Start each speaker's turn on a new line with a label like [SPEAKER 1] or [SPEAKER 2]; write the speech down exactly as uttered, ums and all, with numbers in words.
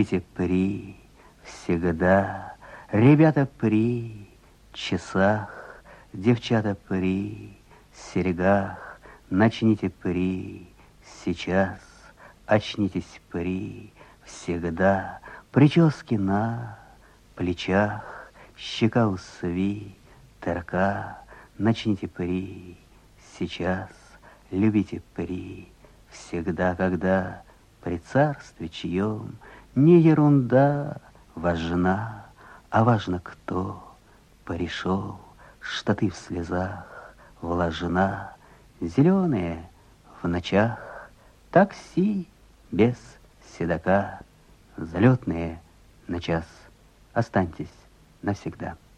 [SPEAKER 1] При, всегда, ребята при часах, девчата при серьгах, начните при сейчас, очнитесь при всегда, прически на плечах, щека у свитерка, начните при сейчас, любите при всегда, когда при царстве чьем не ерунда важна, а важно, кто порешил, что ты в слезах влажена. Зеленые в ночах, такси без седока, залетные на час, останьтесь навсегда.